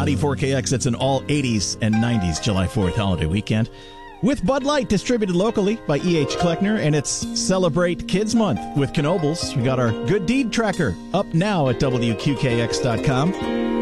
94KX, it's an all 80s and 90s July 4th holiday weekend. With Bud Light, distributed locally by E.H. Kleckner, and it's Celebrate Kids Month with Knoebels. We got our Good Deed Tracker up now at WQKX.com.